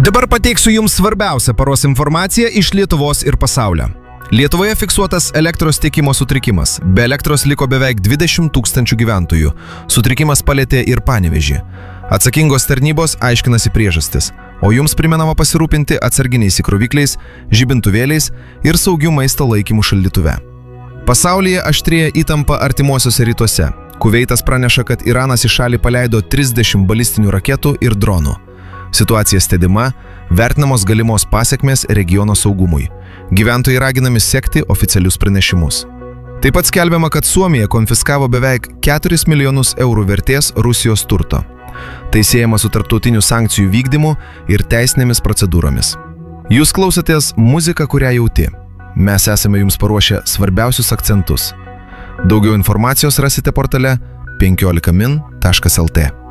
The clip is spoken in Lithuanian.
Dabar pateiksiu jums svarbiausią paros informaciją iš Lietuvos ir pasaulio. Lietuvoje fiksuotas elektros tiekimo sutrikimas. Be elektros liko beveik 20 000 gyventojų. Sutrikimas palėtė ir Panevėžį. Atsakingos tarnybos aiškinasi priežastis, o jums primenama pasirūpinti atsarginiais įkrovikliais, žibintuvėliais ir saugių maisto laikymų šaldytuve. Pasaulyje aštrėja įtampa artimuosiuose rytuose. Kuveitas praneša, kad Iranas į šalį paleido 30 balistinių raketų ir dronų. Situacija stebima, vertinamos galimos pasekmės regiono saugumui. Gyventojai raginami sekti oficialius pranešimus. Taip pat skelbiama, kad Suomija konfiskavo beveik 4 milijonus eurų vertės Rusijos turto. Tai siejama su tarptautinių sankcijų vykdymu ir teisinėmis procedūromis. Jūs klausotės muziką, kurią jauti. Mes esame jums paruošę svarbiausius akcentus. Daugiau informacijos rasite portale 15min.lt.